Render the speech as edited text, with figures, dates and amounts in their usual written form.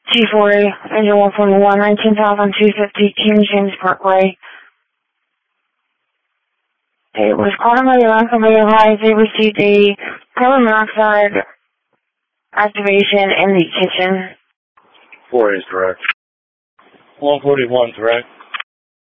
G40, engine 141, 19,250, King James Parkway. It was called by the last company advised they received a carbon monoxide activation in the kitchen. 4 is correct. 141, correct?